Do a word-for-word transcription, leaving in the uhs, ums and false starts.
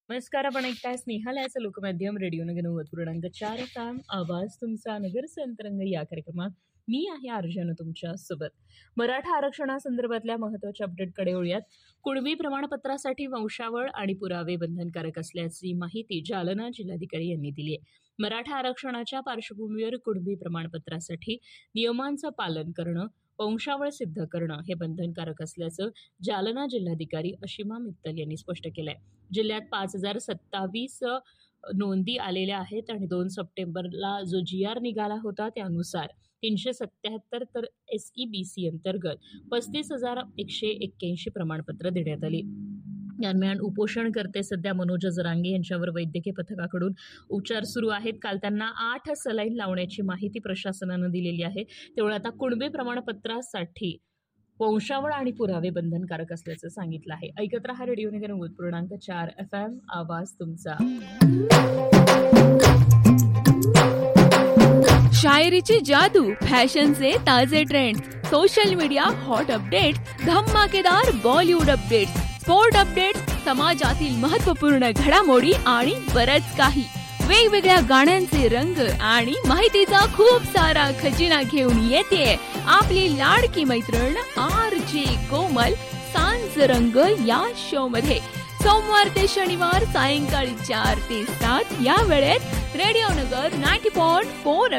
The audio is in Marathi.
नमस्कार. आपण ऐकताय स्नेहालयाचं लोकमाध्यम रेडिओ नगर नव्वद पूर्णांक चार काम आवाज तुमचा नगरचे अंतरंग या कार्यक्रमात मी आहे अर्जुन तुमच्या सोबत. मराठा आरक्षणासंदर्भातल्या महत्वाच्या अपडेटकडे वळूयात. कुणबी प्रमाणपत्रासाठी वंशावळ आणि पुरावे बंधनकारक असल्याची माहिती जालना जिल्हाधिकारी यांनी दिली आहे. मराठा आरक्षणाच्या पार्श्वभूमीवर कुणबी प्रमाणपत्रासाठी नियमांचं पालन करणं, वंशावळ सिद्ध करणं हे बंधनकारक असल्याचं जालना जिल्हाधिकारी अशिमा मित्तल यांनी स्पष्ट केलंय. जिल्ह्यात पाच हजार सत्तावीस नोंदी आलेल्या आहेत आणि दोन सप्टेंबरला जो जी आर निघाला होता त्यानुसार तीनशे सत्याहत्तर तर एस ई बी सी अंतर्गत पस्तीस हजार एकशे एक्क्याऐंशी प्रमाणपत्र देण्यात आली. दरम्यान उपोषणकर्ते सध्या मनोज जरांगे यांच्यावर वैद्यकीय पथकाकडून उपचार सुरू आहेत. काल त्यांना आठ सलाईन लावण्याची माहिती प्रशासनानं दिलेली आहे. त्यामुळे आता कुणबी प्रमाणपत्रासाठी वंशावळ आणि पुरावे बंधनकारक असल्याचं सांगितलं आहे. ऐकत रहा रेडिओ नगर नव्वद पूर्णांक चार एफ एम आवाज तुमचा. शायरीची जादू, फॅशनचे ताजे trend, social media hot update, धमाकेदार बॉलिवूड अपडेट, स्पोर्ट अपडेट, समाजातील महत्त्वपूर्ण घडामोडी आणि बरंच काही. वेगवेगळ्या गाण्यांचे रंग आणि माहितीचा खूप सारा खजिना घेऊन येते आपली लाडकी मैत्रीण आर जे कोमल सांज रंग या शो मध्ये. सोमवार ते शनिवार सायंकाळी चार ते सात या वेळेत रेडिओ नगर नाईन्टी पॉइंट फोर